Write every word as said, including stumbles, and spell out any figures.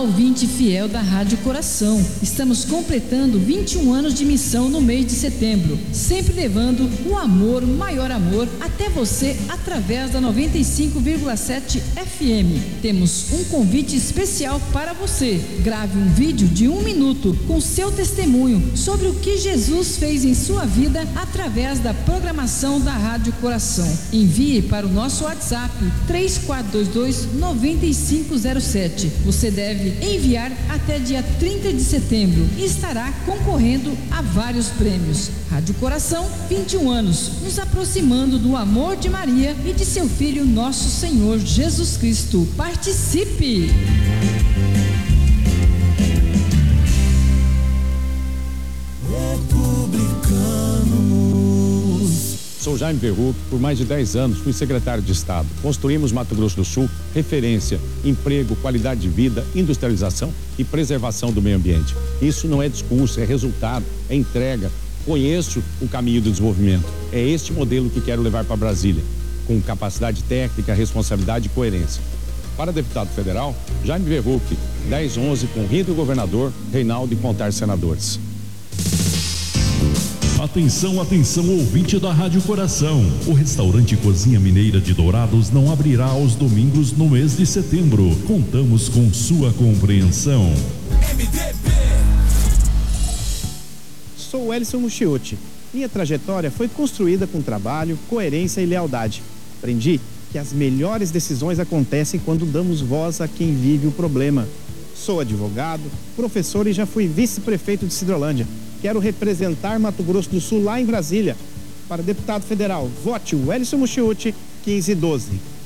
ouvinte fiel da Rádio Coração. Estamos completando vinte e um anos de missão no mês de setembro, sempre levando o amor, o maior amor, até você através da noventa e cinco vírgula sete F M. Temos um convite especial para você. Grave um vídeo de um minuto com seu testemunho sobre o que Jesus fez em sua vida através da programação da Rádio Coração. Envie para o nosso WhatsApp três quatro dois dois nove cinco zero sete. Você deve enviar até dia trinta de setembro e estará concorrendo a vários prêmios. Rádio Coração, vinte e um anos, nos aproximando do amor de Maria e de seu Filho, nosso Senhor Jesus Cristo. Participe! Sou Jaime Verruc, por mais de dez anos fui secretário de Estado. Construímos Mato Grosso do Sul, referência, emprego, qualidade de vida, industrialização e preservação do meio ambiente. Isso não é discurso, é resultado, é entrega. Conheço o caminho do desenvolvimento. É este modelo que quero levar para Brasília, com capacidade técnica, responsabilidade e coerência. Para deputado federal, Jaime Verruc, dez onze, com Rio do Governador, Reinaldo e contar senadores. Atenção, atenção, ouvinte da Rádio Coração. O restaurante Cozinha Mineira de Dourados não abrirá aos domingos no mês de setembro. Contamos com sua compreensão. M D B. Sou o Elison Mucciuti. Minha trajetória foi construída com trabalho, coerência e lealdade. Aprendi que as melhores decisões acontecem quando damos voz a quem vive o problema. Sou advogado, professor e já fui vice-prefeito de Sidrolândia. Quero representar Mato Grosso do Sul lá em Brasília. Para deputado federal, vote o Elison Mucciuti, quinze doze.